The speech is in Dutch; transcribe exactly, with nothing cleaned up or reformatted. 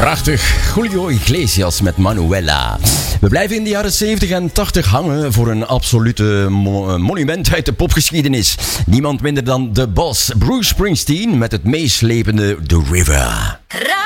Prachtig. Julio Iglesias met Manuela. We blijven in de jaren zeventig en tachtig hangen voor een absolute mo- monument uit de popgeschiedenis. Niemand minder dan de Boss, Bruce Springsteen, met het meeslepende The River.